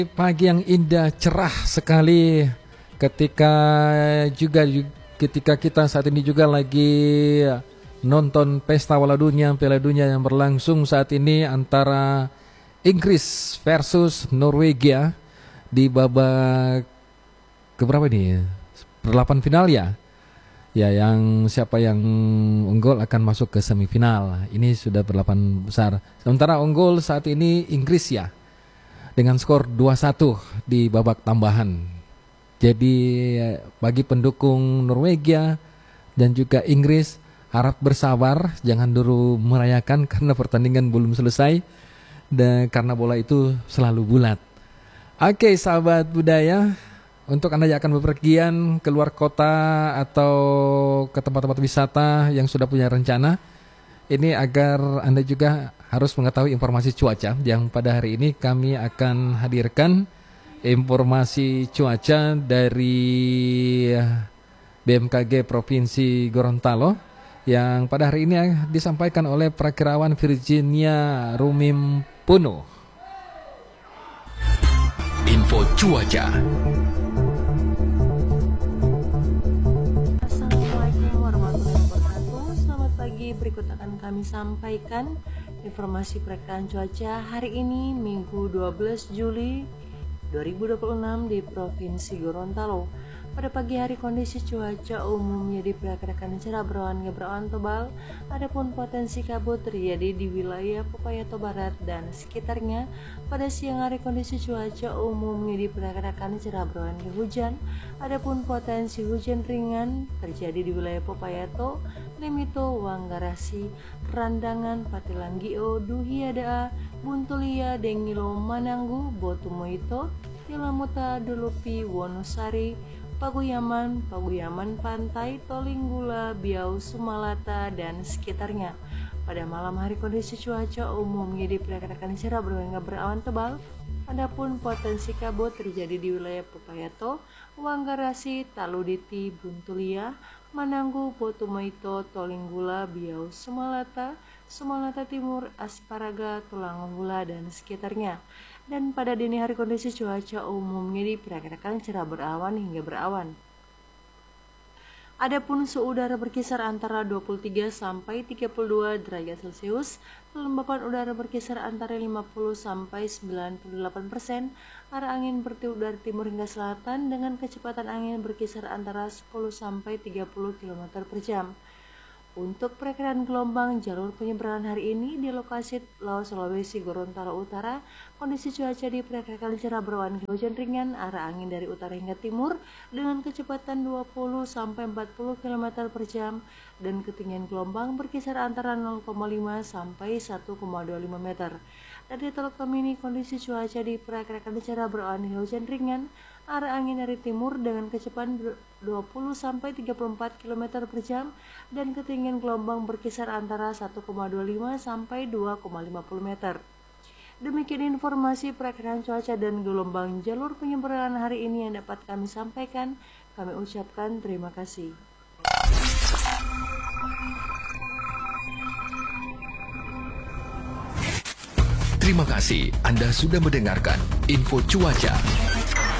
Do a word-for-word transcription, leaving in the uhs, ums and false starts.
Pagi yang indah, cerah sekali ketika juga ketika kita saat ini juga lagi nonton pesta Piala Dunia, Piala Dunia yang berlangsung saat ini antara Inggris versus Norwegia di babak keberapa ini? Delapan final ya. Ya, yang siapa yang unggul akan masuk ke semifinal. Ini sudah berdelapan besar. Sementara unggul saat ini Inggris ya, dengan skor dua satu di babak tambahan. Jadi bagi pendukung Norwegia dan juga Inggris, harap bersabar, jangan dulu merayakan karena pertandingan belum selesai dan karena bola itu selalu bulat. Oke, sahabat budaya, untuk Anda yang akan bepergian keluar kota atau ke tempat-tempat wisata yang sudah punya rencana, ini agar Anda juga harus mengetahui informasi cuaca yang pada hari ini kami akan hadirkan informasi cuaca dari B M K G Provinsi Gorontalo yang pada hari ini disampaikan oleh Prakirawan Virginia Rumimpuno. Info cuaca. Berikut akan kami sampaikan informasi perakiraan cuaca hari ini Minggu dua belas Juli dua ribu dua puluh enam di Provinsi Gorontalo. Pada pagi hari kondisi cuaca umumnya diperkirakan cerah berawan hingga berawan tebal. Adapun potensi kabut terjadi di wilayah Popayato Barat dan sekitarnya. Pada siang hari kondisi cuaca umumnya diperkirakan cerah berawan hingga hujan. Adapun potensi hujan ringan terjadi di wilayah Popayato, Limito, Wanggarasi, Randangan, Patilanggio, Duhiada, Buntulia, Dengilo, Mananggu, Botumoito, Tilamuta, Dulupi, Wonosari, Paguyaman, Paguyaman Pantai, Tolinggula, Biau, Sumalata, dan sekitarnya. Pada malam hari kondisi cuaca umumnya diperkirakan cerah berawan hingga berawan tebal. Adapun potensi kabut terjadi di wilayah Popayato, Wanggarasi, Taluditi, Buntulia, Mananggu, Botumoito, Tolinggula, Biau, Sumalata, Sumalata Timur, Asparaga, Tulanggula, dan sekitarnya. Dan pada dini hari kondisi cuaca umumnya diperkirakan cerah berawan hingga berawan. Adapun suhu udara berkisar antara dua puluh tiga sampai tiga puluh dua derajat Celcius, kelembapan udara berkisar antara lima puluh sampai sembilan puluh delapan persen, arah angin bertiup dari timur hingga selatan dengan kecepatan angin berkisar antara sepuluh sampai tiga puluh kilometer per jam. Untuk perakiraan gelombang jalur penyeberangan hari ini di lokasi Laut Sulawesi Gorontalo Utara, kondisi cuaca diperkirakan cerah berawan hingga hujan ringan, arah angin dari utara hingga timur dengan kecepatan dua puluh sampai empat puluh kilometer per jam dan ketinggian gelombang berkisar antara nol koma lima sampai satu koma dua lima meter. Dari Teluk Tomini, kondisi cuaca diperkirakan cerah berawan hingga hujan ringan, arah angin dari timur dengan kecepatan dua puluh sampai tiga puluh empat kilometer per jam dan ketinggian gelombang berkisar antara satu koma dua lima sampai dua koma lima puluh meter. Demikian informasi perakiraan cuaca dan gelombang jalur penyeberangan hari ini yang dapat kami sampaikan. Kami ucapkan terima kasih. Terima kasih Anda sudah mendengarkan info cuaca.